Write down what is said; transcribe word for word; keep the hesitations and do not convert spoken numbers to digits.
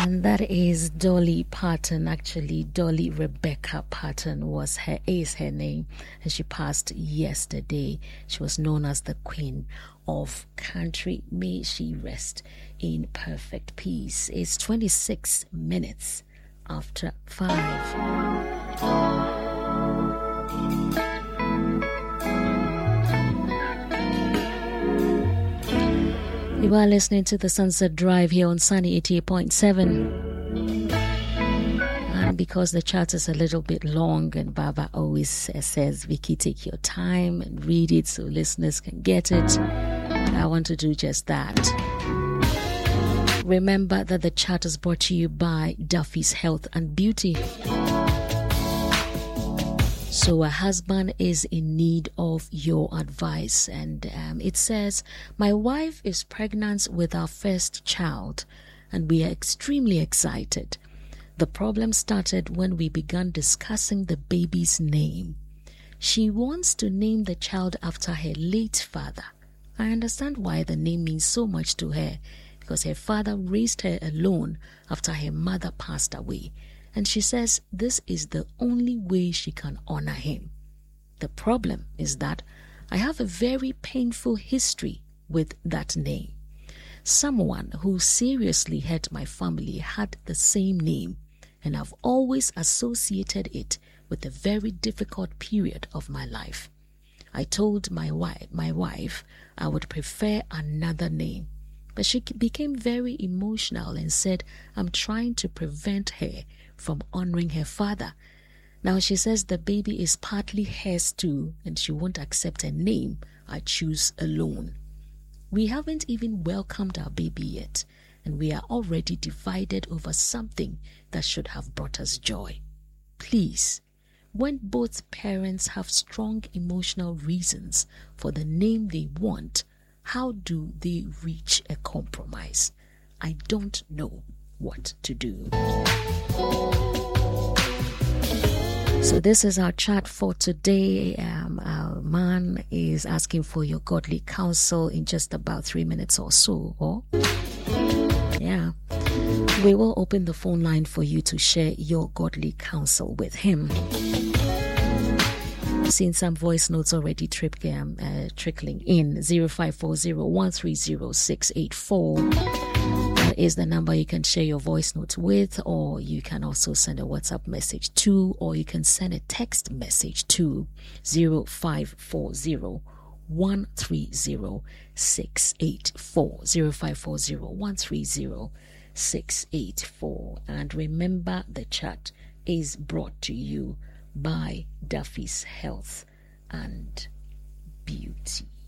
And that is Dolly Parton. Actually, Dolly Rebecca Parton was her is her name, and she passed yesterday. She was known as the Queen of Country. May she rest in perfect peace. It's twenty-six minutes after five. You are listening to the Sunset Drive here on Sunny eighty-eight point seven. And because the chat is a little bit long, and Baba always says, Vicky, take your time and read it so listeners can get it, I want to do just that. Remember that the chat is brought to you by Duffy's Health and Beauty. So a husband is in need of your advice, and um, it says, my wife is pregnant with our first child and we are extremely excited. The problem started when we began discussing the baby's name. She wants to name the child after her late father. I understand why the name means so much to her, because her father raised her alone after her mother passed away. And she says this is the only way she can honor him. The problem is that I have a very painful history with that name. Someone who seriously hurt my family had the same name, and I've always associated it with a very difficult period of my life. I told my wife, my wife I would prefer another name, but she became very emotional and said I'm trying to prevent her from honoring her father. Now she says the baby is partly hers too, and she won't accept a name I choose alone. We haven't even welcomed our baby yet, and we are already divided over something that should have brought us joy. Please, when both parents have strong emotional reasons for the name they want, how do they reach a compromise? I don't know what to do. So this is our chat for today. Um, our man is asking for your godly counsel in just about three minutes or so. Or yeah, we will open the phone line for you to share your godly counsel with him. I've seen some voice notes already trip, um, uh, trickling in. zero five four zero one three zero six eight four. That is the number you can share your voice notes with, or you can also send a WhatsApp message to, or you can send a text message to zero five four zero one three zero six eight four. zero five four zero one three zero six eight four. And remember, the chat is brought to you by Duffy's Health and Beauty.